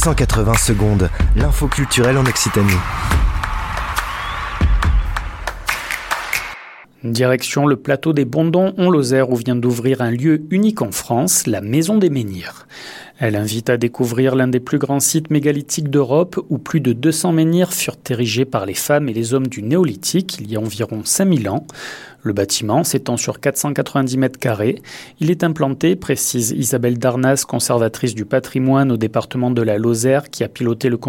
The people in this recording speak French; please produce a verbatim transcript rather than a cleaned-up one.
cent quatre-vingts secondes, l'info culturelle en Occitanie. Direction le plateau des Bondons en Lozère où vient d'ouvrir un lieu unique en France, la Maison des Menhirs. Elle invite à découvrir l'un des plus grands sites mégalithiques d'Europe où plus de deux cents menhirs furent érigés par les femmes et les hommes du néolithique il y a environ cinq mille ans. Le bâtiment s'étend sur quatre cent quatre-vingt-dix mètres carrés. Il est implanté, précise Isabelle Darnas, conservatrice du patrimoine au département de la Lozère qui a piloté le